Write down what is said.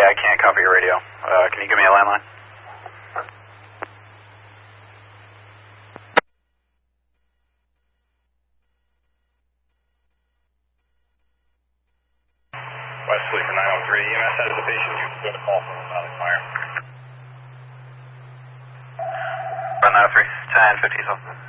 I can't copy your radio. Can you give me a landline? Wesley for 903. EMS has the patient. You can get a call from the Valley Fire. 903, 1050.